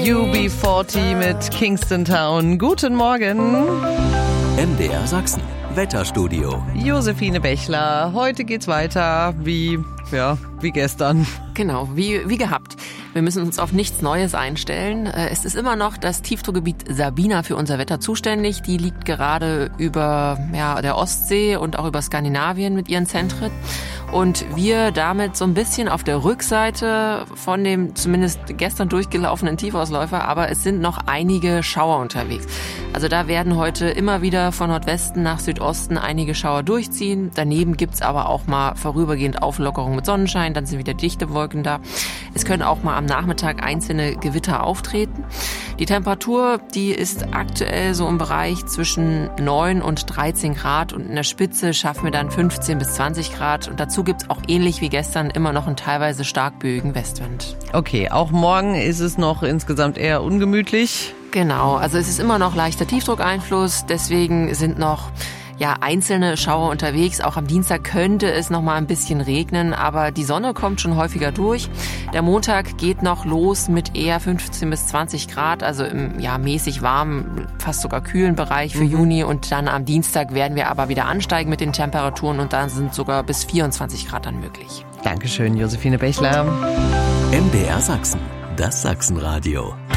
UB40 mit Kingston Town. Guten Morgen. MDR Sachsen, Wetterstudio. Josephine Bechler. Heute geht's weiter wie gestern. Genau, wie gehabt. Wir müssen uns auf nichts Neues einstellen. Es ist immer noch das Tiefdruckgebiet Sabina für unser Wetter zuständig. Die liegt gerade über der Ostsee und auch über Skandinavien mit ihren Zentren. Und wir damit so ein bisschen auf der Rückseite von dem zumindest gestern durchgelaufenen Tiefausläufer, aber es sind noch einige Schauer unterwegs. Also da werden heute immer wieder von Nordwesten nach Südosten einige Schauer durchziehen. Daneben gibt's aber auch mal vorübergehend Auflockerung mit Sonnenschein, dann sind wieder dichte Wolken da. Es können auch mal am Nachmittag einzelne Gewitter auftreten. Die Temperatur, die ist aktuell so im Bereich zwischen 9 und 13 Grad und in der Spitze schaffen wir dann 15 bis 20 Grad und dazu gibt's auch ähnlich wie gestern immer noch einen teilweise stark böigen Westwind. Okay, auch morgen ist es noch insgesamt eher ungemütlich. Genau, also es ist immer noch leichter Tiefdruckeinfluss, deswegen sind noch einzelne Schauer unterwegs. Auch am Dienstag könnte es noch mal ein bisschen regnen, aber die Sonne kommt schon häufiger durch. Der Montag geht noch los mit eher 15 bis 20 Grad, also im mäßig warmen, fast sogar kühlen Bereich für Juni. Und dann am Dienstag werden wir aber wieder ansteigen mit den Temperaturen und dann sind sogar bis 24 Grad dann möglich. Dankeschön, Josephine Bechler. MDR Sachsen, das Sachsenradio.